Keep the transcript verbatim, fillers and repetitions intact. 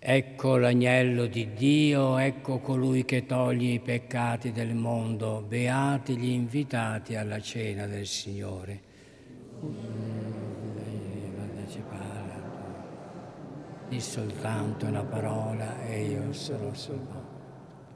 Ecco l'agnello di Dio, ecco colui che toglie i peccati del mondo. Beati gli invitati alla cena del Signore. Di soltanto una parola e io sarò salvato.